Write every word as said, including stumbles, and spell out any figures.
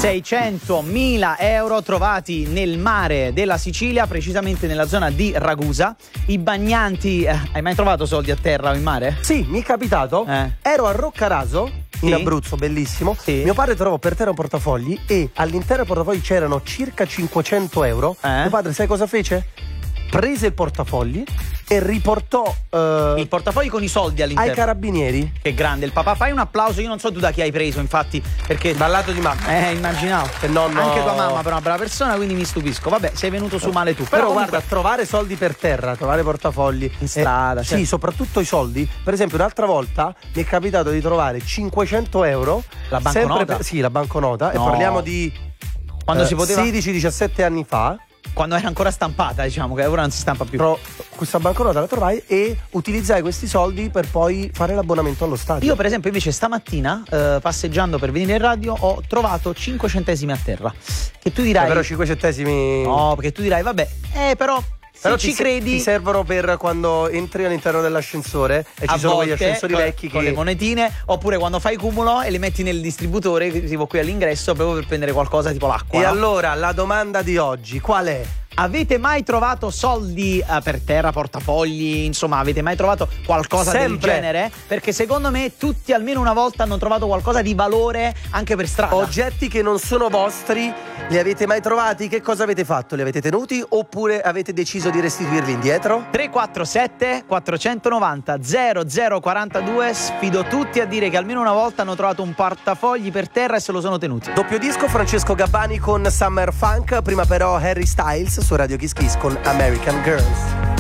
seicentomila euro trovati nel mare della Sicilia, precisamente nella zona di Ragusa. I bagnanti, eh, hai mai trovato soldi a terra o in mare? Sì, mi è capitato. Eh. Ero a Roccaraso, in sì. Abruzzo, bellissimo. Sì. Mio padre trovò per terra un portafogli e all'interno del portafogli c'erano circa cinquecento euro. Eh. Mio padre, sai cosa fece? Prese il portafogli e riportò uh, il portafogli con i soldi all'interno ai carabinieri. Che grande il papà. Fai un applauso. Io non so tu da chi hai preso, infatti, perché dal lato di mamma. Eh, immaginavo. Che nonno... Anche tua mamma però è una brava persona, quindi mi stupisco. Vabbè, sei venuto su male tu. Però, però comunque... guarda, trovare soldi per terra, trovare portafogli in strada, eh, certo. Sì, soprattutto i soldi. Per esempio, un'altra volta mi è capitato di trovare cinquecento euro. La banconota? Per... Sì, la banconota. No. E parliamo di quando eh, si poteva sedici diciassette anni fa. Quando era ancora stampata, diciamo, che ora non si stampa più. Però questa banconota la trovai e utilizzai questi soldi per poi fare l'abbonamento allo stadio. Io per esempio invece stamattina eh, passeggiando per venire in radio ho trovato cinque centesimi a terra. Che tu dirai... Eh, però cinque centesimi... No, perché tu dirai, vabbè, eh però... Però ci ti, credi, ti servono per quando entri all'interno dell'ascensore e ci sono quegli ascensori con, vecchi con che... le monetine, oppure quando fai cumulo e le metti nel distributore tipo qui all'ingresso proprio per prendere qualcosa tipo l'acqua. E no? allora la domanda di oggi qual è? Avete mai trovato soldi uh, per terra, portafogli, insomma, avete mai trovato qualcosa Sempre. del genere? Perché secondo me tutti almeno una volta hanno trovato qualcosa di valore anche per strada. Oggetti che non sono vostri, li avete mai trovati? Che cosa avete fatto? Li avete tenuti oppure avete deciso di restituirli indietro? tre quattro sette quattrocentonovanta zero zero quarantadue. Sfido tutti a dire che almeno una volta hanno trovato un portafogli per terra e se lo sono tenuti. Doppio disco, Francesco Gabbani con Summer Funk. Prima però Harry Styles su Radio Kiss Kiss con American Girls.